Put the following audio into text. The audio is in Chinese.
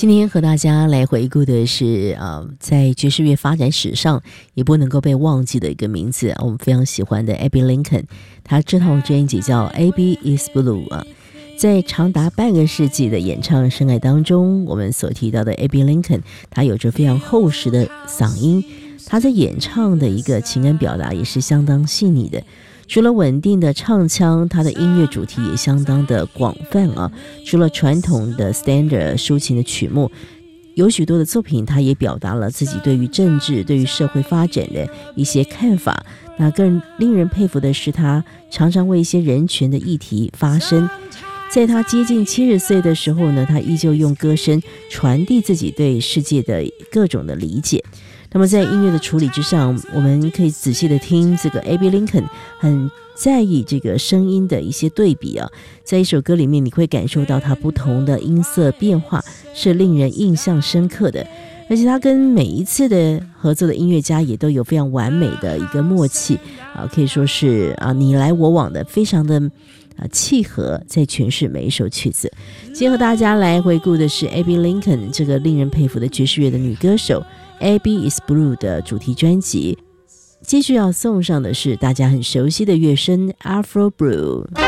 今天和大家来回顾的是在爵士乐发展史上也不能够被忘记的一个名字，我们非常喜欢的 Abbey Lincoln， 他这套专辑叫 Abbey is Blue 在长达半个世纪的演唱生涯当中，我们所提到的 Abbey Lincoln， 他有着非常厚实的嗓音，他在演唱的一个情感表达也是相当细腻的。除了稳定的唱腔，他的音乐主题也相当的广泛除了传统的 standard 抒情的曲目，有许多的作品他也表达了自己对于政治对于社会发展的一些看法。那更令人佩服的是，他常常为一些人权的议题发声。在他接近70岁的时候呢，他依旧用歌声传递自己对世界的各种的理解。那么在音乐的处理之上，我们可以仔细的听这个 Abbey Lincoln 很在意这个声音的一些对比在一首歌里面你会感受到它不同的音色变化，是令人印象深刻的。而且他跟每一次的合作的音乐家也都有非常完美的一个默契可以说是你来我往的，非常的契合在诠释每一首曲子。今天和大家来回顾的是 Abbey Lincoln 这个令人佩服的爵士乐的女歌手 Abbey is Blue 的主题专辑。继续要送上的是大家很熟悉的乐声 Afro Blue。